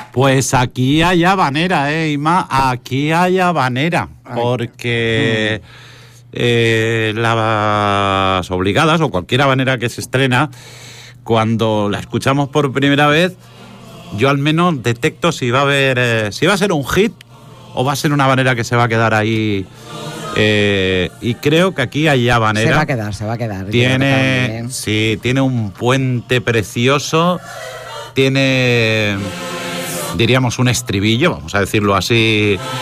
Pues aquí hay habanera, Ima, aquí hay habanera, porque las obligadas o cualquier habanera que se estrena, cuando la escuchamos por primera vez, yo al menos detecto si va a haber, si va a ser un hit o va a ser una habanera que se va a quedar ahí. Y creo que aquí hay habanera. Se va a quedar. Tiene un puente precioso, tiene, diríamos, un estribillo, vamos a decirlo así,